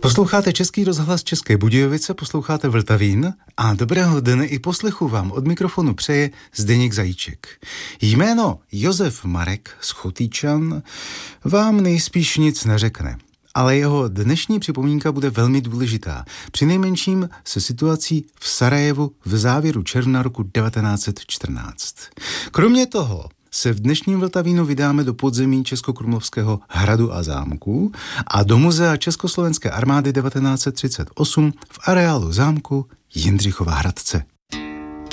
Posloucháte Český rozhlas České Budějovice, posloucháte Vltavín a dobrého dne i poslechu vám od mikrofonu přeje Zdeněk Zajíček. Jméno Josef Marek z Chotýčan vám nejspíš nic neřekne, ale jeho dnešní připomínka bude velmi důležitá. Přinejmenším se situací v Sarajevu v závěru června roku 1914. Kromě toho se v dnešním Vltavínu vydáme do podzemí Českokrumlovského hradu a zámku a do muzea Československé armády 1938 v areálu zámku Jindřichova Hradce.